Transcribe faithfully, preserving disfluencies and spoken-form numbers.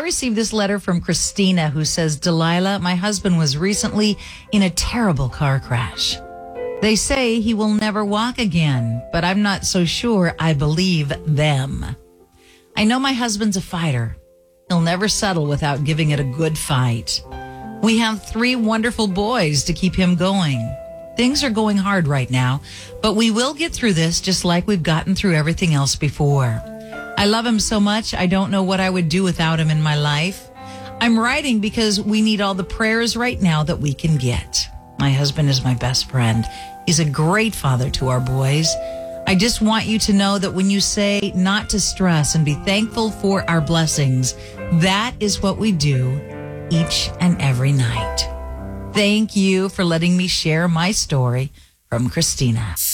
received this letter from Christina, who says, Delilah, my husband was recently in a terrible car crash. They say he will never walk again, but I'm not so sure I believe them. I know my husband's a fighter. He'll never settle without giving it a good fight. We have three wonderful boys to keep him going. Things are going hard right now, but we will get through this just like we've gotten through everything else before. I love him so much, I don't know what I would do without him in my life. I'm writing because we need all the prayers right now that we can get. My husband is my best friend. He's a great father to our boys. I just want you to know that when you say not to stress and be thankful for our blessings, that is what we do each and every night. Thank you for letting me share my story from Christina.